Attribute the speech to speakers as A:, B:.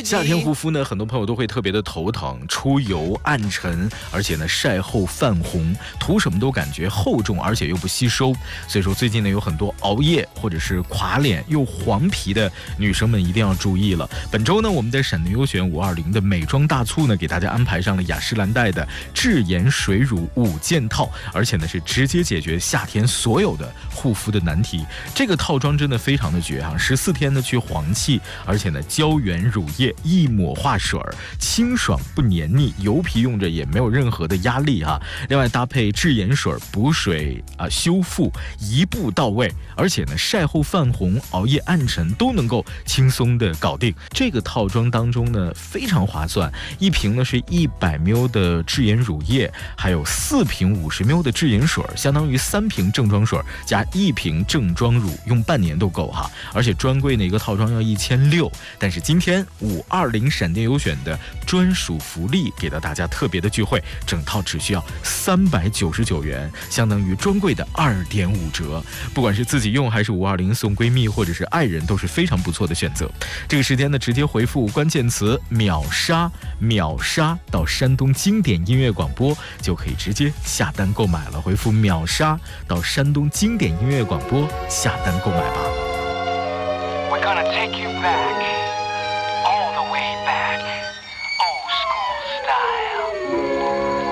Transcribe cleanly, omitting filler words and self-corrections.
A: 夏天护肤呢，很多朋友都会特别的头疼，出油、暗沉，而且呢晒后泛红，涂什么都感觉厚重，而且又不吸收。所以说最近呢有很多熬夜或者是垮脸又黄皮的女生们一定要注意了。本周呢我们在闪电优选520的美妆大促呢，给大家安排上了雅诗兰黛的智颜水乳5件套，而且呢是直接解决夏天所有的护肤的难题。这个套装真的非常的绝啊，14天的去黄气，而且呢胶原乳液一抹化水，清爽不黏腻，油皮用着也没有任何的压力哈。另外搭配智颜水补水修复，一步到位，而且呢晒后泛红、熬夜暗沉都能够轻松的搞定。这个套装当中呢非常划算，一瓶呢是100ml 的智颜乳液，还有4瓶50ml 的智颜水，相当于3瓶正装水加1瓶正装乳，用半年都够哈。而且专柜呢一个套装要1600，但是今天520闪电优选的专属福利给到大家特别的聚会，整套只需要399元，相当于专柜的2.5折。不管是自己用还是520送闺蜜或者是爱人，都是非常不错的选择。这个时间呢直接回复关键词秒杀到山东经典音乐广播，就可以直接下单购买了。回复秒杀到山东经典音乐广播下单购买吧。
B: We're gonna take you back.